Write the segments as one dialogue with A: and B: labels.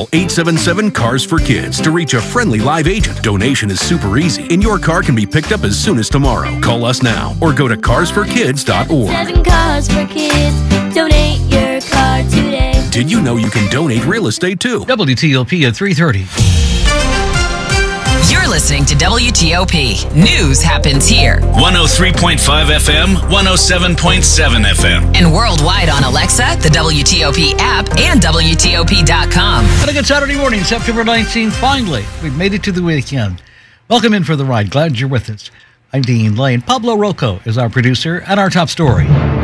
A: 877-CARS-FOR-KIDS to reach a friendly live agent. Donation is super easy, and your car can be picked up as soon as tomorrow. Call us now or go to carsforkids.org.
B: 7 Cars for Kids. Donate your car today.
A: Did you know you can donate real estate too?
C: WTOP at 3:30.
D: You're listening to WTOP. News happens here.
E: 103.5 FM, 107.7 FM.
D: And worldwide on Alexa, the WTOP app, and WTOP.com.
C: And a good Saturday morning, September 19th. Finally, we've made it to the weekend. Welcome in for the ride. Glad you're with us. I'm Dean Lane. Pablo Rocco is our producer, and our top story.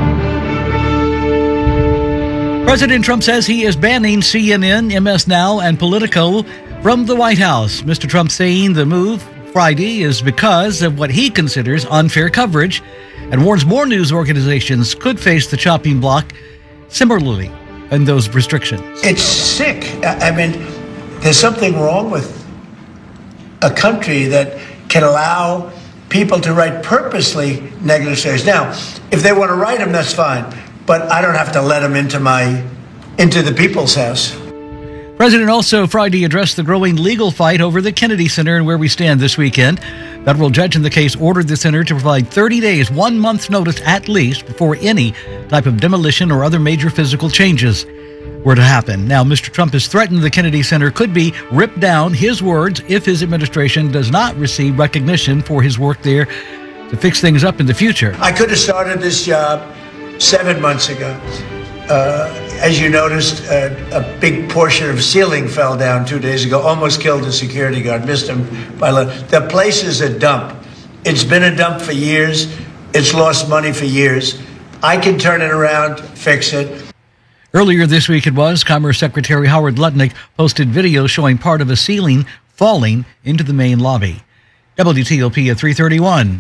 C: President Trump says he is banning CNN, MS Now, and Politico from the White House. Mr. Trump saying the move Friday is because of what he considers unfair coverage and warns more news organizations could face the chopping block similarly in those restrictions.
F: It's sick. I mean, there's something wrong with a country that can allow people to write purposely negative stories. Now, if they want to write them, that's fine. But I don't have to let them into the people's house.
C: President also Friday addressed the growing legal fight over the Kennedy Center and where we stand this weekend. Federal judge in the case ordered the center to provide 30 days, 1 month's notice at least, before any type of demolition or other major physical changes were to happen. Now, Mr. Trump has threatened the Kennedy Center could be ripped down, his words, if his administration does not receive recognition for his work there to fix things up in the future.
F: I could have started this job 7 months ago. As you noticed, a big portion of ceiling fell down 2 days ago, almost killed a security guard, missed him by the place is a dump. It's been a dump for years. It's lost money for years. I can turn it around, fix it.
C: Earlier this week it was, Commerce Secretary Howard Lutnick posted video showing part of a ceiling falling into the main lobby. WTOP at 3:31.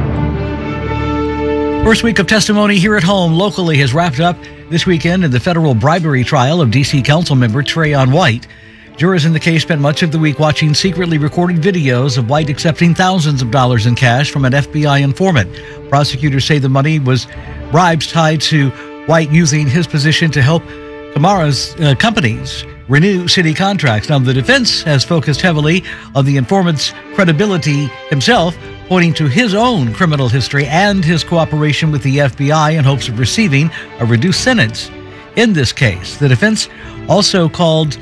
C: First week of testimony here at home locally has wrapped up this weekend in the federal bribery trial of D.C. Council member Trayon White. Jurors in the case spent much of the week watching secretly recorded videos of White accepting thousands of dollars in cash from an FBI informant. Prosecutors say the money was bribes tied to White using his position to help Kamara's companies renew city contracts. Now, the defense has focused heavily on the informant's credibility himself, pointing to his own criminal history and his cooperation with the FBI in hopes of receiving a reduced sentence in this case. The defense also called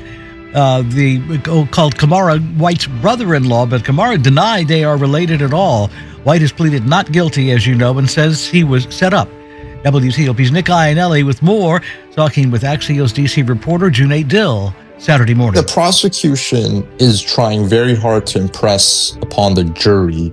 C: Kamara White's brother-in-law, but Kamara denied they are related at all. White has pleaded not guilty, as you know, and says he was set up. WTOP's Nick Iannelli with more, talking with Axios DC reporter Junaid Dill Saturday morning.
G: The prosecution is trying very hard to impress upon the jury